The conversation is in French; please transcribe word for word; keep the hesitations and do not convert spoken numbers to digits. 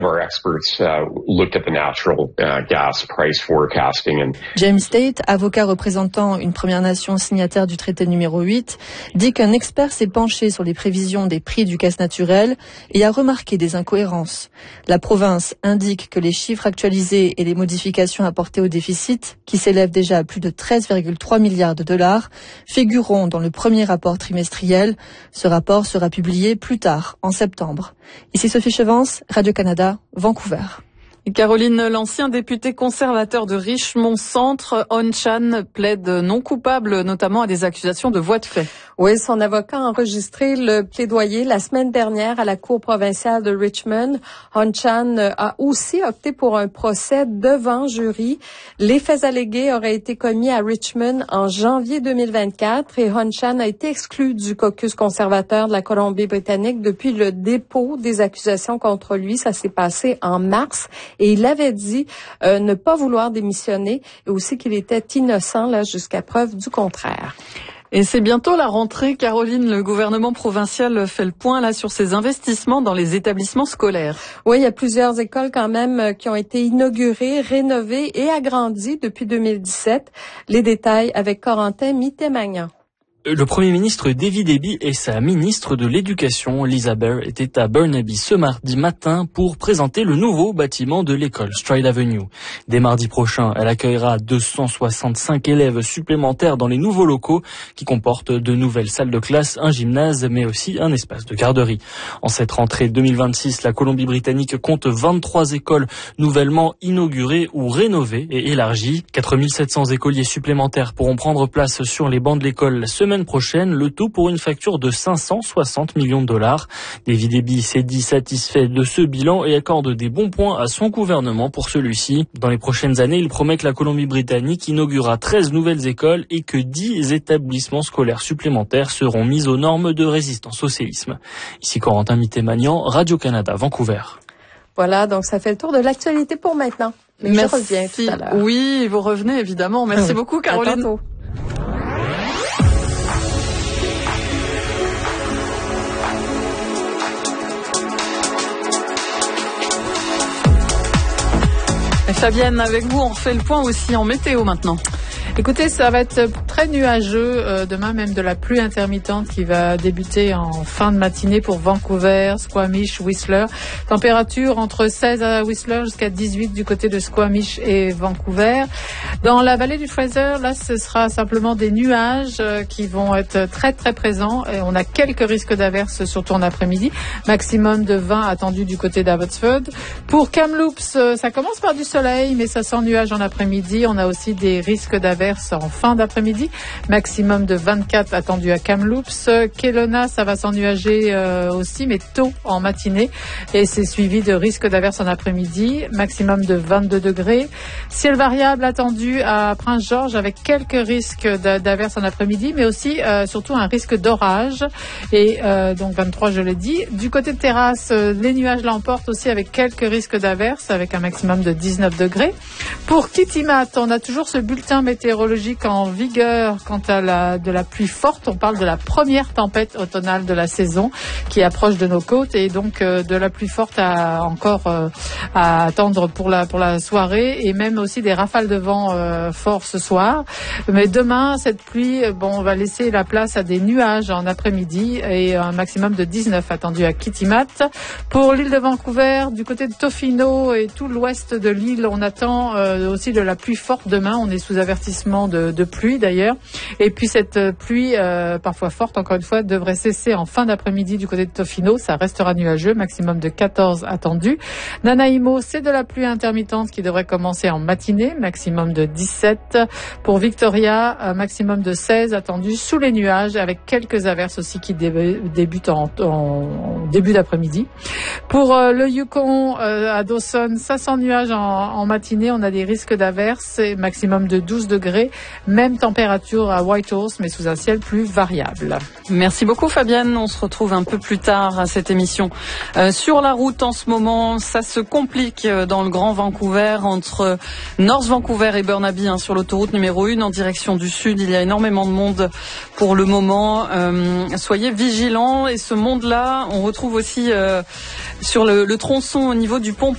Our experts uh, looked at the natural uh, gas price forecasting and James Tate, avocat représentant une Première Nation signataire du traité numéro huit, dit qu'un expert s'est penché sur les prévisions des prix du gaz naturel et a remarqué des incohérences. La province indique que les chiffres actualisés et les modifications apportées au déficit, qui s'élèvent déjà à plus de treize virgule trois milliards de dollars, figureront dans le premier rapport trimestriel. Ce rapport sera publié plus tard, en septembre. Ici Sophie Chevance, Radio-Canada, Vancouver. Caroline, l'ancien député conservateur de Richmond-Centre, Hon Chan, plaide non coupable, notamment à des accusations de voies de fait. Oui, son avocat a enregistré le plaidoyer la semaine dernière à la Cour provinciale de Richmond. Hon Chan a aussi opté pour un procès devant jury. Les faits allégués auraient été commis à Richmond en janvier deux mille vingt-quatre et Hon Chan a été exclu du caucus conservateur de la Colombie-Britannique depuis le dépôt des accusations contre lui. Ça s'est passé en mars. Et il avait dit euh, ne pas vouloir démissionner et aussi qu'il était innocent là jusqu'à preuve du contraire. Et c'est bientôt la rentrée, Caroline. Le gouvernement provincial fait le point là sur ses investissements dans les établissements scolaires. Oui, il y a plusieurs écoles quand même qui ont été inaugurées, rénovées et agrandies depuis deux mille dix-sept. Les détails avec Corentin Mitté-Magnan. Le Premier ministre David Eby et sa ministre de l'Éducation, Lisa Bair, étaient à Burnaby ce mardi matin pour présenter le nouveau bâtiment de l'école Stride Avenue. Dès mardi prochain, elle accueillera deux cent soixante-cinq élèves supplémentaires dans les nouveaux locaux qui comportent de nouvelles salles de classe, un gymnase, mais aussi un espace de garderie. En cette rentrée deux mille vingt-six, la Colombie-Britannique compte vingt-trois écoles nouvellement inaugurées ou rénovées et élargies. quatre mille sept cents écoliers supplémentaires pourront prendre place sur les bancs de l'école la semaine prochaine, le tout pour une facture de cinq cent soixante millions de dollars. David Eby s'est dit satisfait de ce bilan et accorde des bons points à son gouvernement pour celui-ci. Dans les prochaines années, il promet que la Colombie-Britannique inaugurera treize nouvelles écoles et que dix établissements scolaires supplémentaires seront mis aux normes de résistance au séisme. Ici Corentin Mitté-Magnan, Radio-Canada, Vancouver. Voilà, donc ça fait le tour de l'actualité pour maintenant. Mais Merci. Je reviens tout à l'heure. Oui, vous revenez évidemment. Merci oui. beaucoup, Caroline. À tantôt. Fabienne, avec vous, on refait le point aussi en météo maintenant. Écoutez, ça va être très nuageux, euh, demain même de la pluie intermittente qui va débuter en fin de matinée pour Vancouver, Squamish, Whistler. Température entre seize à Whistler jusqu'à dix-huit du côté de Squamish et Vancouver. Dans la vallée du Fraser, là, ce sera simplement des nuages euh, qui vont être très très présents et on a quelques risques d'averses surtout en après-midi. Maximum de vingt attendu du côté d'Abbotsford. Pour Kamloops, euh, ça commence par du soleil mais ça sent nuage en après-midi. On a aussi des risques d'averses en fin d'après-midi, maximum de vingt-quatre attendu à Kamloops. Kelowna, ça va s'ennuager euh, aussi, mais tôt en matinée, et c'est suivi de risques d'averses en après-midi, maximum de vingt-deux degrés. Ciel variable attendu à Prince-Georges avec quelques risques d'averses en après-midi, mais aussi euh, surtout un risque d'orage, et euh, donc vingt-trois, je l'ai dit. Du côté de Terrasse, les nuages l'emportent aussi avec quelques risques d'averses, avec un maximum de dix-neuf degrés. Pour Kitimat, on a toujours ce bulletin météorologique en vigueur quant à la, de la pluie forte. On parle de la première tempête automnale de la saison qui approche de nos côtes et donc euh, de la pluie forte à encore euh, à attendre pour la, pour la soirée et même aussi des rafales de vent euh, forts ce soir. Mais demain, cette pluie, bon, on va laisser la place à des nuages en après-midi et un maximum de dix-neuf attendu à Kitimat. Pour l'île de Vancouver, du côté de Tofino et tout l'ouest de l'île, on attend euh, aussi de la pluie forte demain. On est sous avertissement De, de pluie d'ailleurs. Et puis cette pluie, euh, parfois forte, encore une fois, devrait cesser en fin d'après-midi du côté de Tofino. Ça restera nuageux, maximum de quatorze attendu. Nanaimo, c'est de la pluie intermittente qui devrait commencer en matinée, maximum de dix-sept. Pour Victoria, un maximum de seize attendu sous les nuages, avec quelques averses aussi qui dé- débutent en, en, en début d'après-midi. Pour euh, le Yukon, euh, à Dawson, ça sent nuage en, en matinée. On a des risques d'averses, maximum de douze degrés. Même température à Whitehorse, mais sous un ciel plus variable. Merci beaucoup Fabienne. On se retrouve un peu plus tard à cette émission. Euh, sur la route en ce moment, ça se complique dans le Grand Vancouver entre North Vancouver et Burnaby, hein, sur l'autoroute numéro un en direction du sud. Il y a énormément de monde pour le moment. Euh, soyez vigilants. Et ce monde-là, on retrouve aussi euh, sur le, le tronçon au niveau du pont